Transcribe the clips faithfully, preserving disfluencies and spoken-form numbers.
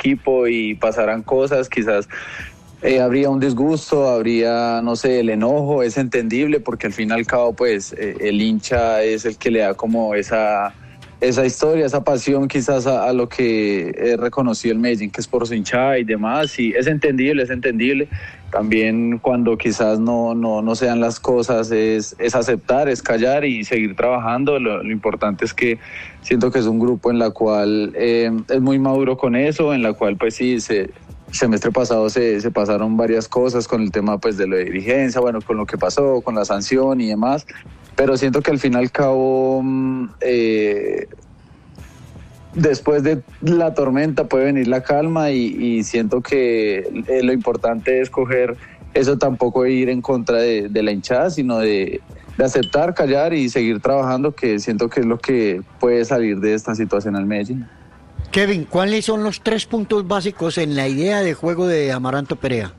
equipo y pasaran cosas, quizás eh, habría un disgusto, habría, no sé, el enojo, es entendible porque al fin y al cabo pues eh, el hincha es el que le da como esa... esa historia, esa pasión quizás a, a lo que es reconocido el Medellín, que es por su hinchada y demás, y es entendible, es entendible. También cuando quizás no, no, no sean las cosas, es, es aceptar, es callar y seguir trabajando. Lo, lo importante es que siento que es un grupo en la cual eh, es muy maduro con eso, en la cual pues sí, se... el semestre pasado se, se pasaron varias cosas con el tema pues de la dirigencia, bueno, con lo que pasó, con la sanción y demás, pero siento que al fin y al cabo eh, después de la tormenta puede venir la calma y, y siento que eh, lo importante es coger eso, tampoco ir en contra de, de la hinchada, sino de, de aceptar, callar y seguir trabajando, que siento que es lo que puede salir de esta situación al Medellín. Kevin, ¿cuáles son los tres puntos básicos en la idea de juego de Amaranto Perea?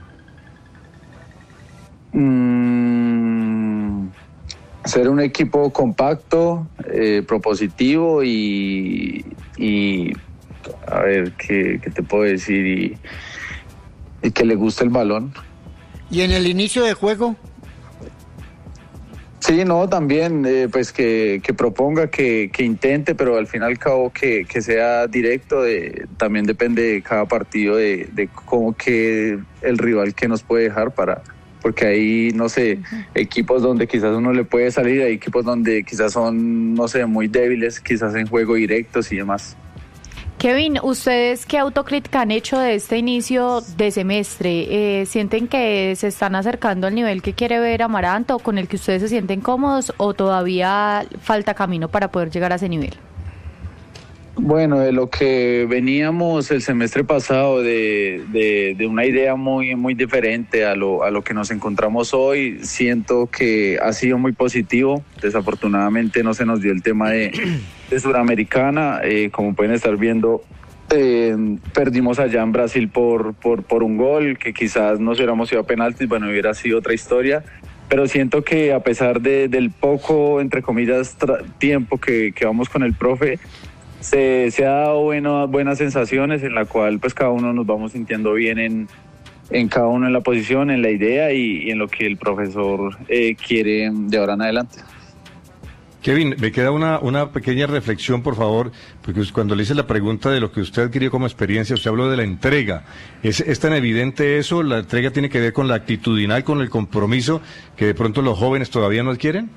Mm, ser un equipo compacto, eh, propositivo y, y a ver, ¿qué, qué te puedo decir? Y, y que le guste el balón. ¿Y en el inicio de juego? Sí, no, también, eh, pues que, que proponga, que, que intente, pero al fin y al cabo que, que sea directo, de, también depende de cada partido, de, de cómo que el rival que nos puede dejar para, porque hay, no sé, uh-huh. equipos donde quizás uno le puede salir, hay equipos donde quizás son, no sé, muy débiles, quizás en juego directos y demás. Kevin, ¿ustedes qué autocrítica han hecho de este inicio de semestre? Eh, ¿Sienten que se están acercando al nivel que quiere ver Amaranto, con el que ustedes se sienten cómodos, o todavía falta camino para poder llegar a ese nivel? Bueno, de lo que veníamos el semestre pasado, de, de, de una idea muy, muy diferente a lo, a lo que nos encontramos hoy, siento que ha sido muy positivo. Desafortunadamente no se nos dio el tema de, de Suramericana, eh, como pueden estar viendo, eh, perdimos allá en Brasil por, por, por un gol, que quizás nos hubiéramos ido a penaltis, bueno, hubiera sido otra historia. Pero siento que a pesar de, del poco, entre comillas, tra- tiempo que, que vamos con el profe, Se, se ha dado bueno, buenas sensaciones en la cual pues cada uno nos vamos sintiendo bien en, en cada uno en la posición, en la idea y, y en lo que el profesor eh, quiere de ahora en adelante. Kevin, me queda una, una pequeña reflexión, por favor, porque cuando le hice la pregunta de lo que usted adquirió como experiencia, usted habló de la entrega. ¿Es, es tan evidente eso? ¿La entrega tiene que ver con la actitudinal, con el compromiso que de pronto los jóvenes todavía no adquieren?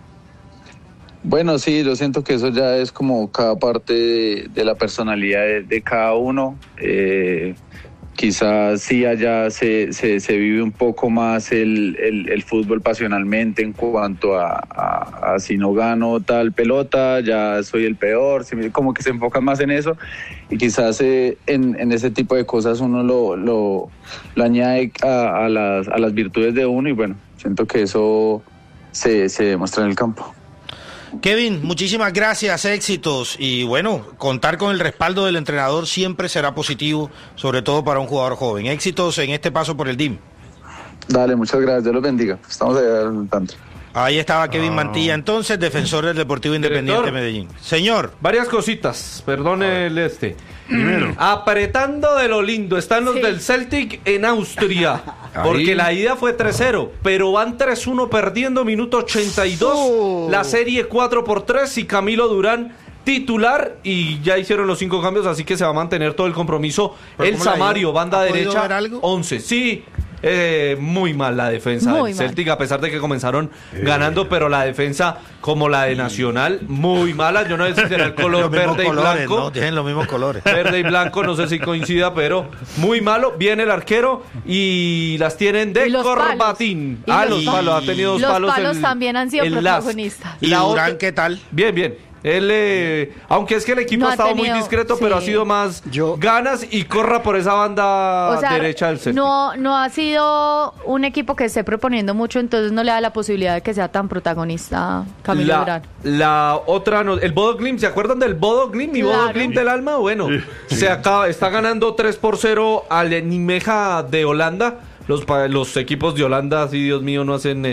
Bueno, sí, yo siento que eso ya es como cada parte de, de la personalidad de, de cada uno. Eh, quizás sí allá se, se, se vive un poco más el, el, el fútbol pasionalmente en cuanto a, a, a si no gano tal pelota, ya soy el peor, como que se enfocan más en eso y quizás eh, en, en ese tipo de cosas uno lo, lo, lo añade a, a, las, a las virtudes de uno y bueno, siento que eso se, se demuestra en el campo. Kevin, muchísimas gracias, éxitos y bueno, contar con el respaldo del entrenador siempre será positivo, sobre todo para un jugador joven. Éxitos en este paso por el D I M. Dale, muchas gracias, Dios los bendiga. Estamos allá al tanto. Ahí estaba Kevin ah. Mantilla, entonces, defensor del Deportivo Independiente de Medellín. Señor. Varias cositas, perdone el este. Primero. Apretando de lo lindo, están los sí. del Celtic en Austria, porque la ida fue tres cero, pero van tres uno perdiendo, minuto ochenta y dos, oh. la serie cuatro por tres y Camilo Durán titular y ya hicieron los cinco cambios, así que se va a mantener todo el compromiso. El Samario, banda derecha, once, sí. Eh, muy mal la defensa muy del Celtic, mal. A pesar de que comenzaron eh. ganando, pero la defensa, como la de Nacional, muy mala. Yo no sé si será el color verde colores, y blanco. No, tienen los mismos colores. Verde y blanco, no sé si coincida, pero muy malo. Viene el arquero y las tienen de corbatín. Ah, los palos, ha tenido dos los palos. Los palos el, también han sido protagonistas. ¿Y la Durán qué tal? Bien, bien. Él, eh, aunque es que el equipo no ha estado tenido, muy discreto, sí. pero ha sido más Yo. ganas y corra por esa banda o sea, derecha del Celtic. No, no ha sido un equipo que esté proponiendo mucho, entonces no le da la posibilidad de que sea tan protagonista Camilo la, Durán. La otra, no, el Bodo Glimt, ¿se acuerdan del Bodo Glimt? Mi claro. Bodo Glimt del alma, bueno, sí. se acaba, está ganando tres por cero al Nijmegen de Holanda. Los, los equipos de Holanda, sí, Dios mío, no hacen... Eh,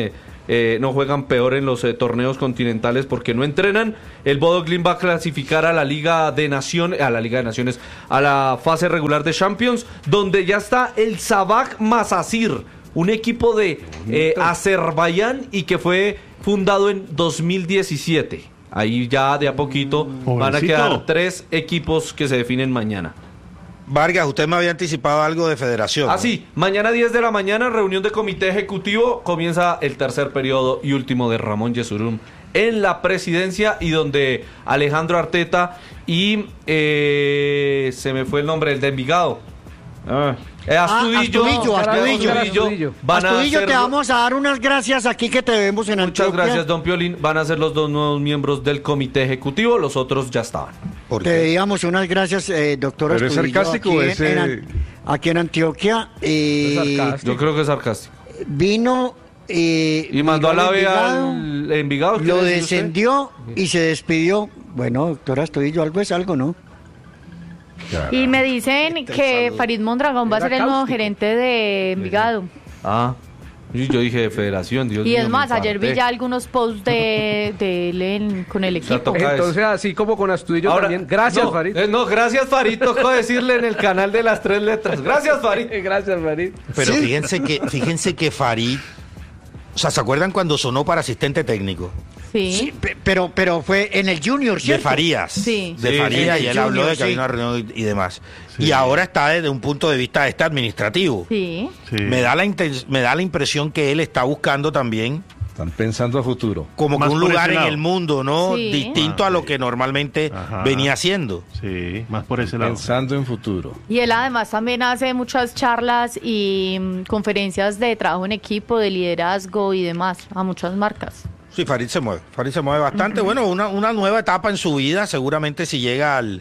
eh, no juegan peor en los eh, torneos continentales porque no entrenan. El Bodo Glimt va a clasificar a la Liga de Naciones, a la Liga de Naciones, a la fase regular de Champions, donde ya está el Sabah Masasir, un equipo de eh, Azerbaiyán y que fue fundado en dos mil diecisiete. Ahí ya de a poquito Pobrecito. Van a quedar tres equipos que se definen mañana. Vargas, usted me había anticipado algo de federación. Ah, ¿no? sí, mañana diez de la mañana, reunión de comité ejecutivo, comienza el tercer periodo y último de Ramón Yesurún en la presidencia y donde Alejandro Arteta y eh, se me fue el nombre, el de Envigado. Ah. Eh, Astudillo, Astudillo, Astudillo. Astudillo, van a Astudillo, ser te lo- vamos a dar unas gracias aquí que te vemos en Muchas Antioquia. gracias, don Piolín. Van a ser los dos nuevos miembros del comité ejecutivo, los otros ya estaban. ¿Por Te qué? veíamos unas gracias, eh, doctor ¿Pero es Astudillo, sarcástico aquí o en- ese- en An- aquí en Antioquia. eh, Yo creo que es sarcástico. vino eh, Y mandó a la B Envigado, al Envigado. lo ¿quiere decir usted? descendió y se despidió. Bueno, doctor Astudillo, algo es algo, ¿no? Y me dicen que Farid Mondragón va a ser el nuevo gerente de Envigado. Ah, y yo dije de federación, Dios Y mío. es me más, ayer vi infarté. ya algunos posts de, de él en- con el sea, equipo. toca- Entonces, así como con Astudillo Ahora, también. Gracias, no, Farid. eh, no, gracias, Farid. Tocó decirle en el canal de las tres letras. Gracias, Farid. Gracias, Farid. Pero fíjense que, fíjense que Farid, o sea, ¿se acuerdan cuando sonó para asistente técnico? Sí. Sí, pe- pero, pero fue en el Junior, De ¿cierto? Farías. Sí. De Sí, Farías, sí, y él sí, habló Junior, de que había sí. una reunión y demás. Y ahora está desde un punto de vista este administrativo. Sí. Sí. Me da la inten- me da la impresión que él está buscando también Están pensando a futuro. como que Más un por lugar ese en lado. el mundo, ¿no? Sí. Distinto Ah, a lo sí. que normalmente Ajá. venía haciendo. Sí, más por ese lado. Pensando en futuro. Y él además también hace muchas charlas y mm, conferencias de trabajo en equipo, de liderazgo y demás a muchas marcas. Sí, Farid se mueve. Farid se mueve bastante. Bueno, una, una nueva etapa en su vida, seguramente si llega al,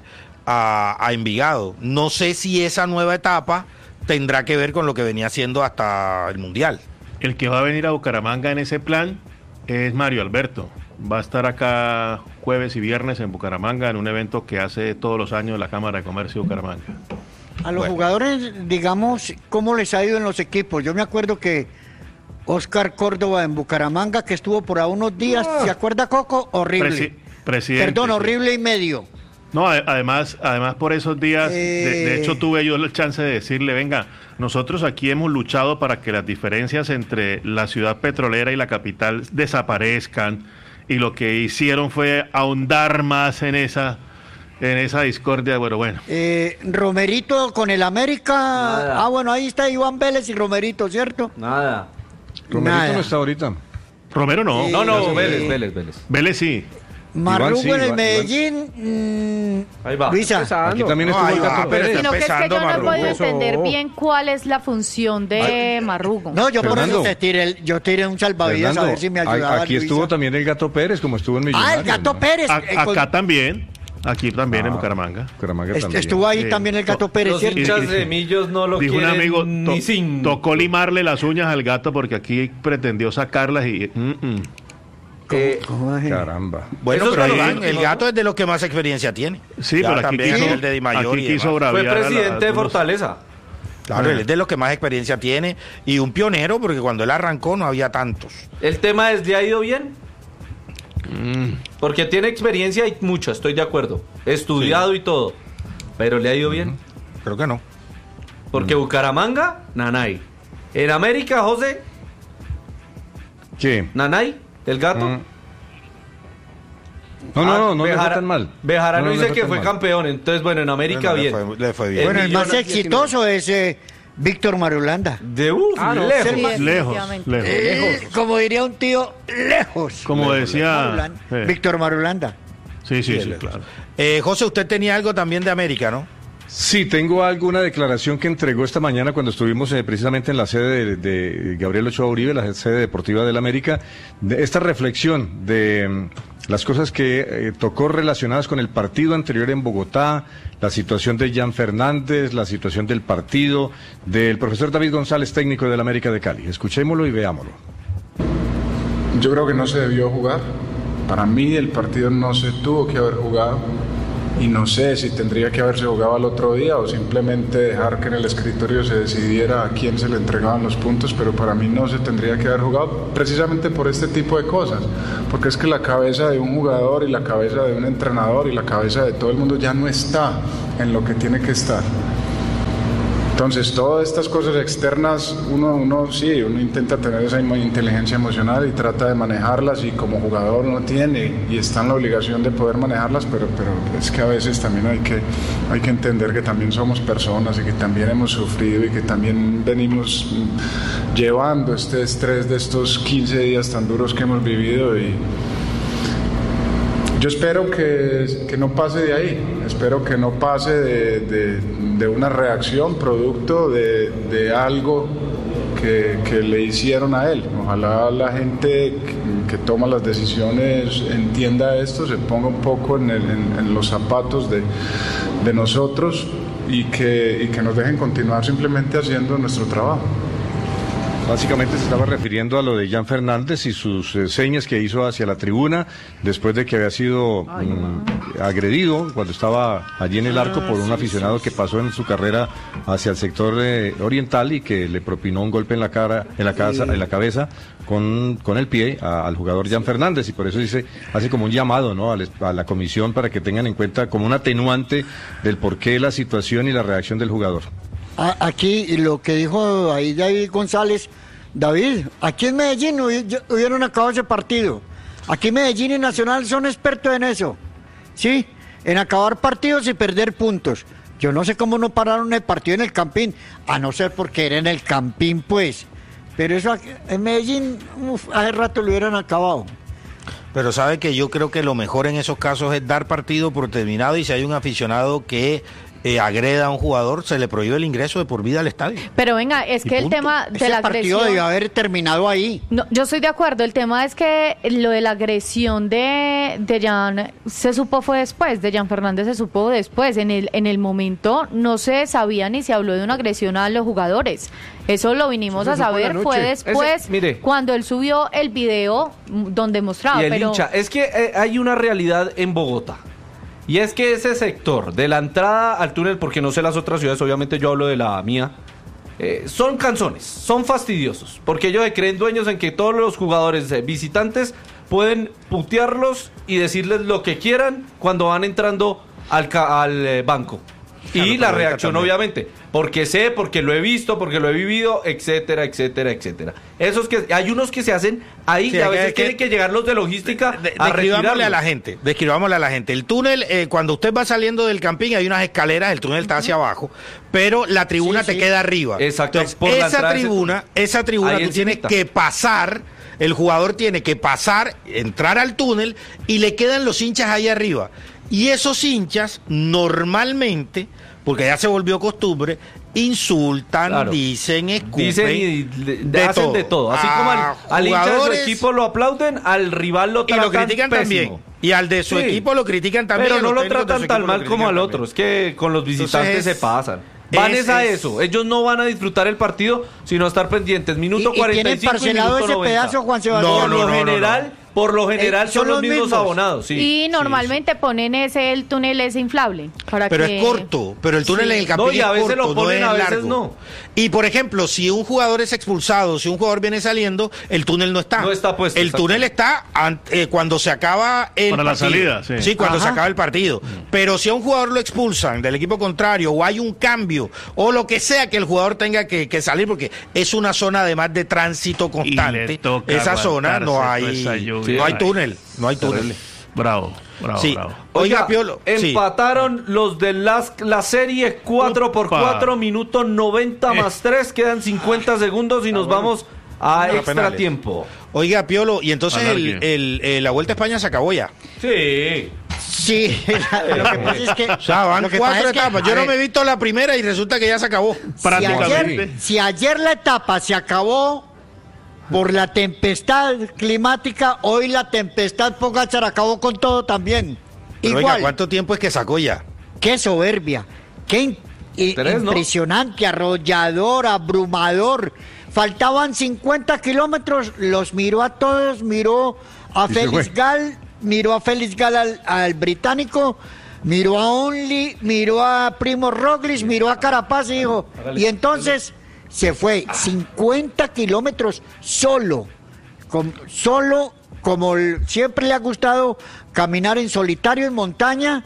a, a Envigado. No sé si esa nueva etapa tendrá que ver con lo que venía haciendo hasta el Mundial. El que va a venir a Bucaramanga en ese plan es Mario Alberto. Va a estar acá jueves y viernes en Bucaramanga en un evento que hace todos los años la Cámara de Comercio de Bucaramanga. A los Bueno. jugadores, digamos, ¿cómo les ha ido en los equipos? Yo me acuerdo que Oscar Córdoba en Bucaramanga, que estuvo por ahí unos días, ¿se acuerda, Coco? Horrible. Presi- presidente. Perdón, sí. horrible y medio. No, ade- además, además por esos días, de, de Eh. hecho tuve yo la chance de decirle, venga, nosotros aquí hemos luchado para que las diferencias entre la ciudad petrolera y la capital desaparezcan, y lo que hicieron fue ahondar más en esa, en esa discordia. Bueno, bueno. Eh, Romerito con el América. Nada. Ah, bueno, ahí está Iván Vélez y Romerito, ¿cierto? Nada. Romerito Nada. no está ahorita. Romero no. Eh, No, no, Sí. Vélez, Vélez, Vélez. Vélez sí. Marrugo sí, en el Iván- Medellín. mm, Ahí va. Luisa. Aquí también No, estuvo ahí el va, Gato pero Pérez. está Sino que es que empezando yo no he Marrugo. podido Eso. entender bien cuál es la función de Marrugo. No, yo por Fernando. eso te tiré, el- yo tiré un salvavidas Fernando, a ver si me a- ayudaba. aquí Luisa. estuvo también el Gato Pérez, como estuvo en Millonarios. Ah, el Gato ¿no? Pérez. A- eh, con- acá también. Aquí también en Ah. Bucaramanga. Bucaramanga est- también. estuvo ahí Sí. también el Gato Pérez, Los ¿cierto? hinchas de Millos no lo Dijo un quieren amigo, ni to- sin. tocó limarle las uñas al gato porque aquí pretendió sacarlas y... mm, mm. Eh, ¿Cómo es? Caramba. Bueno, Eso es pero verdad, el, el ¿no? gato es de los que más experiencia tiene. Sí, Ya pero aquí también quiso, el de Di Mayor aquí y quiso demás. fue braviar a la- presidente de algunos- Fortaleza. Claro, él es de los que más experiencia tiene y un pionero porque cuando él arrancó no había tantos. El tema es, ¿le ha ido bien? Mm. Porque tiene experiencia y mucha, estoy de acuerdo. Estudiado y todo. Pero ¿le ha ido bien? Creo que no. Porque Bucaramanga, Nanay. En América, José, ¿Qué? Nanay, el gato. Mm. No, no, no, no le fue Bejara- tan mal. Bejarano No, no le dice fue que tan fue mal. campeón, entonces bueno, en América Bueno, le bien. fue- le fue bien. El Bueno, el más millona- exitoso es eh, Víctor Marulanda. De uf, Ah, no, lejos. Sí, Lejos, definitivamente. lejos. Eh, como diría un tío, lejos. Como decía... Marulanda. eh, Víctor Marulanda. Sí, sí, Sí, sí, lejos. claro. Eh, José, usted tenía algo también de América, ¿no? Sí, tengo alguna declaración que entregó esta mañana cuando estuvimos eh, precisamente en la sede de, de Gabriel Ochoa Uribe, la sede deportiva del América, de esta reflexión de mm, las cosas que eh, tocó relacionadas con el partido anterior en Bogotá, la situación de Jan Fernández, la situación del partido, del profesor David González, técnico del América de Cali. Escuchémoslo y veámoslo. Yo creo que no se debió jugar. Para mí el partido no se tuvo que haber jugado. y no sé si tendría que haberse jugado al otro día o simplemente dejar que en el escritorio se decidiera a quién se le entregaban los puntos, pero para mí no se tendría que haber jugado precisamente por este tipo de cosas, porque es que la cabeza de un jugador y la cabeza de un entrenador y la cabeza de todo el mundo ya no está en lo que tiene que estar. Entonces, todas estas cosas externas, uno, uno sí, uno intenta tener esa inteligencia emocional y trata de manejarlas, y como jugador uno tiene y está en la obligación de poder manejarlas, pero, pero es que a veces también hay que, hay que entender que también somos personas y que también hemos sufrido y que también venimos llevando este estrés de estos quince días tan duros que hemos vivido, y yo espero que, que no pase de ahí, espero que no pase de, de, de una reacción producto de, de algo que, que le hicieron a él. Ojalá la gente que, que toma las decisiones entienda esto, se ponga un poco en, el, en, en los zapatos de, de nosotros y que, y que nos dejen continuar simplemente haciendo nuestro trabajo. Básicamente se estaba refiriendo a lo de Jan Fernández y sus eh, señas que hizo hacia la tribuna después de que había sido Ay, mm, agredido cuando estaba allí en el arco por un aficionado que pasó en su carrera hacia el sector eh, oriental y que le propinó un golpe en la cara, en la casa, en la cabeza con, con el pie a, al jugador Jan Fernández, y por eso dice, hace como un llamado, ¿no?, a, les, a la comisión para que tengan en cuenta como un atenuante del porqué la situación y la reacción del jugador. Aquí lo que dijo ahí David González, David, aquí en Medellín hubieron acabado ese partido. Aquí Medellín y Nacional son expertos en eso, ¿sí? En acabar partidos y perder puntos. Yo no sé cómo no pararon el partido en el Campín, a no ser porque era en el Campín, pues. Pero eso en Medellín, uf, hace rato lo hubieran acabado. Pero sabe que yo creo que lo mejor en esos casos es dar partido por terminado, y si hay un aficionado que eh, agreda a un jugador, se le prohíbe el ingreso de por vida al estadio. Pero venga, es que el tema de Ese la partido agresión... debió haber terminado ahí. No, yo estoy de acuerdo, el tema es que lo de la agresión de, de Jan se supo fue después, de Jan Fernández se supo después, en el, en el momento no se sabía ni se habló de una agresión a los jugadores. Eso lo vinimos Eso a saber, fue después, Ese, mire, cuando él subió el video donde mostraba. Y el pero... hincha, es que eh, hay una realidad en Bogotá. Y es que ese sector de la entrada al túnel, porque no sé las otras ciudades, obviamente yo hablo de la mía, eh, son canzones, son fastidiosos, porque ellos se creen dueños en que todos los jugadores eh, visitantes pueden putearlos y decirles lo que quieran cuando van entrando al, ca- al eh, banco. Y la reacción también, obviamente, porque sé, porque lo he visto, porque lo he vivido, etcétera, etcétera, etcétera. Esos que hay unos que se hacen ahí, sí, y a veces que, tienen que llegar los de logística de, de, a describámosle a la gente, describámosle a la gente. El túnel, eh, cuando usted va saliendo del camping, hay unas escaleras, el túnel está hacia abajo, pero la tribuna sí, te sí. queda arriba. Exacto. Entonces, por esa tribuna, esa tribuna tú tienes que pasar, el jugador tiene que pasar, entrar al túnel, y le quedan los hinchas ahí arriba. Y esos hinchas normalmente, porque ya se volvió costumbre, insultan, claro, dicen, escupen, dicen y de, de hacen todo. de todo. Así a como al, al hincha de su equipo lo aplauden, al rival lo tratan y lo critican pésimo. También. Y al de su sí. equipo lo critican también. Pero no lo tratan tan mal como al otro. Es que con los visitantes Entonces, se pasan. Van es, es a eso. Ellos no van a disfrutar el partido, sino a estar pendientes. Minuto y, cuarenta y cinco y, y minuto ese noventa. Pedazo, Juan Sebastián. No, no, por lo no, general... No, no. Por lo general eh, son, son los mismos, mismos abonados, sí. Y normalmente sí, sí. ponen ese el túnel ese inflable. Para pero que... es corto, pero el túnel sí. en el Campín no, y a veces es corto, lo ponen, no a es veces largo. no. Y por ejemplo, si un jugador es expulsado, si un jugador viene saliendo, el túnel no está. No está puesto. El túnel está eh, cuando se acaba el Para partido. la salida, sí. Sí, cuando Ajá. se acaba el partido. Pero si a un jugador lo expulsan del equipo contrario, o hay un cambio, o lo que sea que el jugador tenga que, que salir, porque es una zona además de tránsito constante. Esa zona no hay, no hay túnel. No hay túnel. Bravo, bravo, sí. bravo. Oiga, Oiga Piolo, empataron sí. los de las, la serie cuatro por cuatro, minuto noventa eh. más tres, quedan cincuenta segundos y nos bueno. vamos a no, extra penales. tiempo. Oiga, Piolo, y entonces el, el, el, la Vuelta a España se acabó ya. Sí. Sí, lo que pasa es que... O sea, van cuatro etapas. Que, Yo no ver, me he visto la primera y resulta que ya se acabó. Si ayer, si ayer la etapa se acabó por la tempestad climática, hoy la tempestad Pogačar acabó con todo también. Pero Igual. Oiga, ¿cuánto tiempo es que sacó ya? Qué soberbia, qué in, Tres, impresionante, ¿no? Arrollador, abrumador. Faltaban cincuenta kilómetros, los miró a todos, miró a Félix Gal, miró a Félix Gal al, al británico, miró a Only, miró a Primo Roglic, miró a Carapaz y dijo, y entonces se fue cincuenta kilómetros solo, con, solo como el, siempre le ha gustado caminar en solitario en montaña,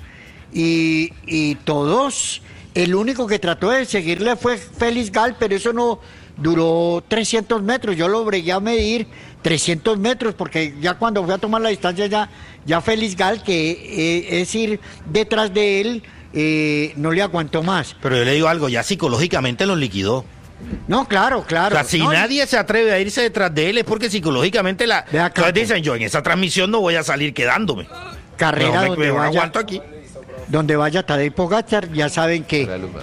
y, y todos, el único que trató de seguirle fue Félix Gal, pero eso no duró trescientos metros, yo lo bregué a medir trescientos metros, porque ya cuando fui a tomar la distancia ya, ya Félix Gal, que eh, es ir detrás de él, eh, no le aguantó más. Pero yo le digo algo, ya psicológicamente lo liquidó. No, claro, claro. O sea, si no, nadie se atreve a irse detrás de él es porque psicológicamente la... Entonces dicen, yo en esa transmisión no voy a salir quedándome. Carrera me, donde me vaya, aguanto aquí. Donde vaya Tadej Pogačar, ya saben que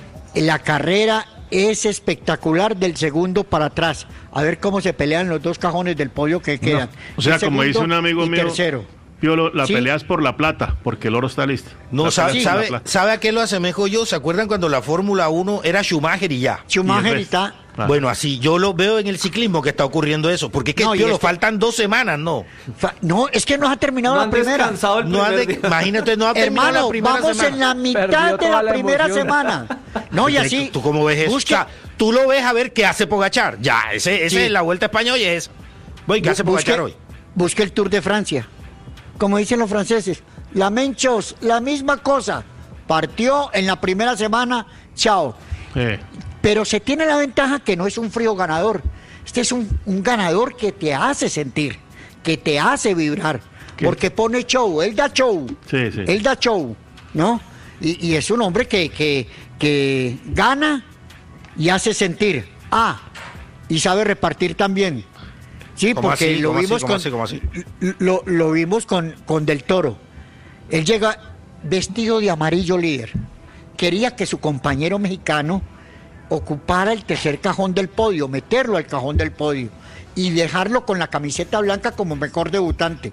la carrera es espectacular del segundo para atrás. A ver cómo se pelean los dos cajones del podio que quedan. No. O sea, como dice un amigo mío, tercero. Piolo, la ¿Sí? pelea es por la plata, porque el oro está listo. No, la sabe, sí. sabe, ¿sabe a qué lo asemejo yo? ¿Se acuerdan cuando la Fórmula uno era Schumacher y ya? Schumacher y está... Ah. Bueno, así yo lo veo en el ciclismo que está ocurriendo eso, porque es que no, Piolo, este... faltan dos semanas, ¿no? Fa... No, es que no ha terminado no la primera. El no primer de... Imagínate, no ha terminado Hermano, la primera vamos semana. en la mitad de la, la primera emoción. semana. No, y así. ¿Tú cómo ves eso? Busque... O sea, tú lo ves a ver qué hace Pogačar. Ya, ese, ese sí. es la Vuelta a España hoy es. Voy, ¿qué hace Pogačar hoy? Busque el Tour de Francia. Como dicen los franceses, la Menchos, la misma cosa. Partió en la primera semana, chao. Eh. Pero se tiene la ventaja que no es un frío ganador. Este es un, un ganador que te hace sentir, que te hace vibrar, ¿qué? Porque pone show, él da show, sí, sí. él da show, ¿no? Y, y es un hombre que, que, que gana y hace sentir. Ah, y sabe repartir también. Sí, porque así, lo vimos así, con así, así? Lo, lo vimos con, con Del Toro. Él llega vestido de amarillo líder. Quería que su compañero mexicano ocupara el tercer cajón del podio, meterlo al cajón del podio y dejarlo con la camiseta blanca como mejor debutante.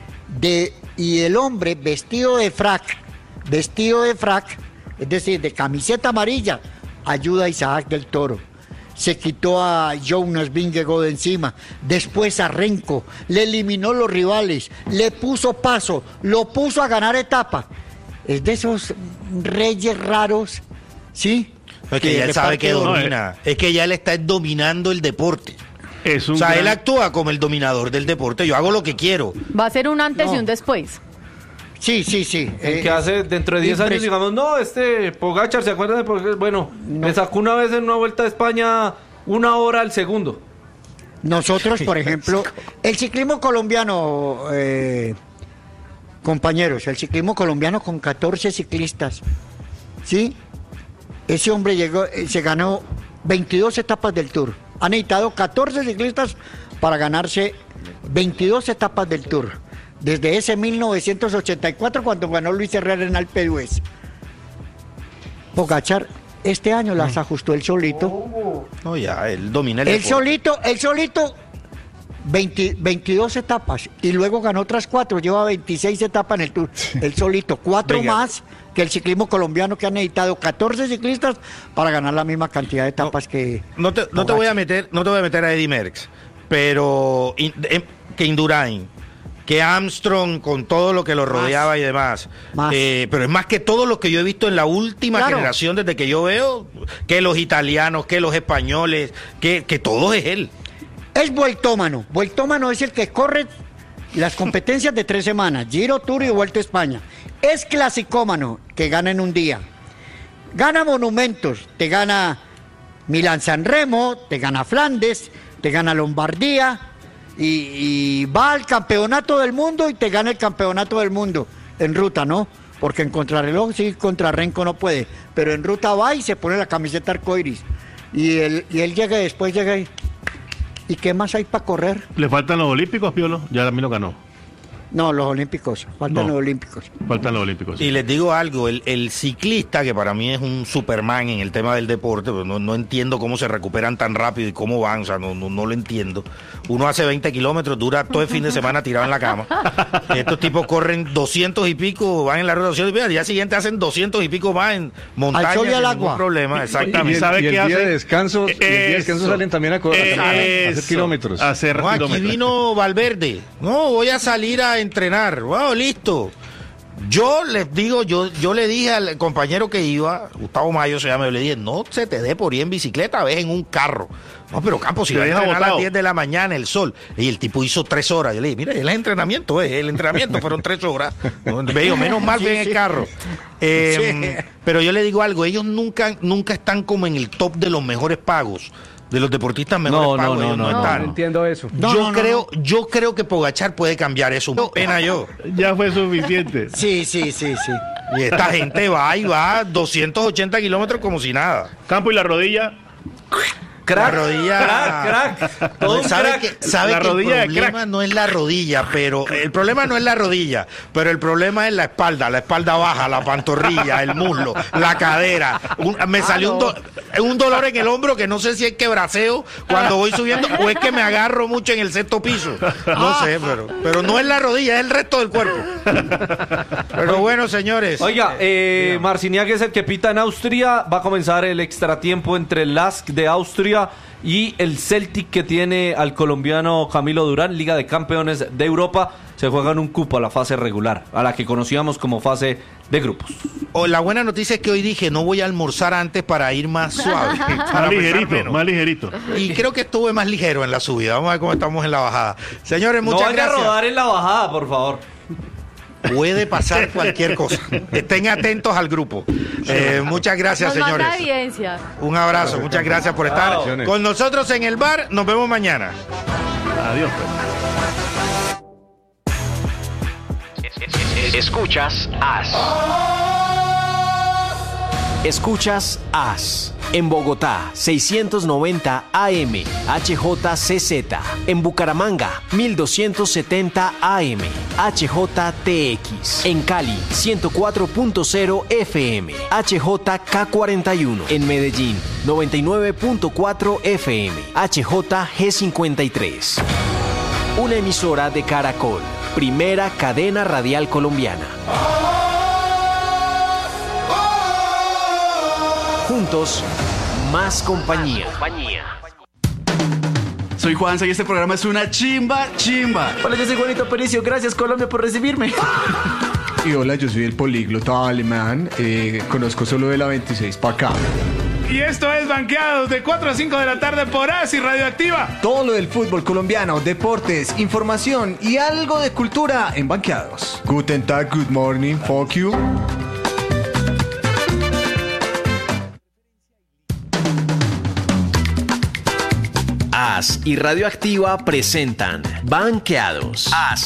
De, y el hombre vestido de frac, vestido de frac, es decir, de camiseta amarilla, ayuda a Isaac Del Toro. Se quitó a Jonas Vingegaard de encima, después a Renko, le eliminó los rivales, le puso paso, lo puso a ganar etapa. Es de esos reyes raros, ¿sí? Es que, que ya él sabe que domina, no, es que ya él está dominando el deporte. Es un o sea, gran... él actúa como el dominador del deporte, yo hago lo que quiero. Va a ser un antes no. y un después. Sí, sí, sí. El eh, que hace dentro de diez años, digamos, no, este Pogačar, ¿se acuerdan de Pogačar? Bueno, no. Le sacó una vez en una Vuelta a España una hora al segundo. Nosotros, por ejemplo, el ciclismo colombiano, eh, compañeros, el ciclismo colombiano con catorce ciclistas, ¿sí? Ese hombre llegó, se ganó veintidós etapas del Tour. Han necesitado catorce ciclistas para ganarse veintidós etapas del Tour. Desde ese mil novecientos ochenta y cuatro, cuando ganó Luis Herrera en Alpe d'Huez. Pogačar este año las ajustó él solito. No, ya, él domina el Él deporte. solito, él solito, veinte, veintidós etapas. Y luego ganó otras cuatro, lleva veintiséis etapas en el Tour. Él solito, cuatro Venga. más que el ciclismo colombiano, que ha necesitado catorce ciclistas para ganar la misma cantidad de etapas no, que... No te, no te voy a meter, no te voy a meter a Eddy Merckx, pero in, eh, que Indurain, que Armstrong con todo lo que lo rodeaba más, y demás, eh, pero es más que todo lo que yo he visto en la última claro. generación desde que yo veo, que los italianos, que los españoles, que, que todo es él. Es vueltómano, vueltómano es el que corre las competencias de tres semanas, Giro, Tour y Vuelta a España. Es clasicómano, que gana en un día. Gana monumentos, te gana Milán-San Remo, te gana Flandes, te gana Lombardía, y, y va al campeonato del mundo y te gana el campeonato del mundo en ruta, ¿no? Porque en contrarreloj sí, contra Renko no puede, pero en ruta va y se pone la camiseta arcoiris. Y él, y él llega después, llega y... ¿Y qué más hay para correr? ¿Le faltan los olímpicos, Piolo? Ya también lo ganó. No, los olímpicos, faltan no, los olímpicos. Faltan los olímpicos. Y les digo algo, el, el ciclista, que para mí es un Superman en el tema del deporte, pero no, no entiendo cómo se recuperan tan rápido y cómo van, o sea, no, no, no lo entiendo. Uno hace veinte kilómetros, dura todo el fin de semana tirado en la cama. Estos tipos corren doscientos y pico, van en la ruta doscientos y pico, al día siguiente hacen doscientos y pico más en montaña, al sol y al sin agua. ningún problema, exactamente. ¿Y, y, ¿Sabe y el qué día hace? de descanso, el día de descanso salen también a, a, a, a hacer kilómetros. A hacer no, aquí kilómetros. vino Valverde, no, voy a salir a entrenar, wow, listo. Yo les digo, yo, yo le dije al compañero que iba, Gustavo Mayo se llama, yo le dije, no se te dé por ir en bicicleta, ves en un carro. No, pero Campos, si Te va a deja entrenar a las botado. diez de la mañana, el sol. Y el tipo hizo tres horas. Yo le dije, mira, el entrenamiento, eh, el entrenamiento fueron tres horas. No, veo, menos mal Sí, ven en sí. el carro. Eh, Sí. Pero yo le digo algo, ellos nunca, nunca están como en el top de los mejores pagos, de los deportistas mejores No, no, pagos. no, ellos no, No, están. no entiendo eso. No, yo no, no, creo, yo creo que Pogachar puede cambiar eso. No, pena yo. Ya fue suficiente. Sí, sí, sí, sí. Y esta gente va y va doscientos ochenta kilómetros como si nada. Campo y la rodilla. Crack, La rodilla- crack, crack. Todo un ¿Sabe crack. que, sabe La que rodilla de el problema crack. no es la rodilla, pero el problema no es la rodilla, pero el problema es la espalda, la espalda baja, la pantorrilla, el muslo, la cadera. Un- me salió un, do- un dolor en el hombro que no sé si es quebraceo cuando voy subiendo o es que me agarro mucho en el sexto piso. No sé, pero, pero no es la rodilla, es el resto del cuerpo. Pero bueno, señores. Oiga, eh, Marciniak es el que pita en Austria. Va a comenzar el extratiempo entre el Lask de Austria y el Celtic, que tiene al colombiano Camilo Durán, Liga de Campeones de Europa. Se juegan un cupo a la fase regular, a la que conocíamos como fase de grupos. O la buena noticia es que hoy dije no voy a almorzar antes para ir más suave. para Más pesar ligerito, menos. más ligerito. Y creo que estuve más ligero en la subida. Vamos a ver cómo estamos en la bajada. Señores, No muchas vaya a gracias. rodar en la bajada, por favor. Puede pasar cualquier cosa. Estén atentos al grupo. Eh, muchas gracias, Nos señores. manda evidencia. Un abrazo. Muchas gracias por estar Chao. con nosotros en el bar. Nos vemos mañana. Adiós, pues. Escuchas As. Escuchas As. En Bogotá, seiscientos noventa A M, H J C Z. En Bucaramanga, mil doscientos setenta A M, H J T X. En Cali, ciento cuatro punto cero F M, H J K cuarenta y uno. En Medellín, noventa y nueve punto cuatro F M, H J G cincuenta y tres. Una emisora de Caracol, primera cadena radial colombiana. Juntos, más compañía. Soy Juanza y este programa es una chimba, chimba. Hola, yo soy Juanito Aparicio. Gracias, Colombia, por recibirme. Y hola, yo soy el políglota alemán. Eh, conozco solo de la veintiséis para acá. Y esto es Banqueados de cuatro a cinco de la tarde por As y Radioactiva. Todo lo del fútbol colombiano, deportes, información y algo de cultura en Banqueados. Guten Tag, good morning, fuck you. As y Radioactiva presentan Banqueados. As.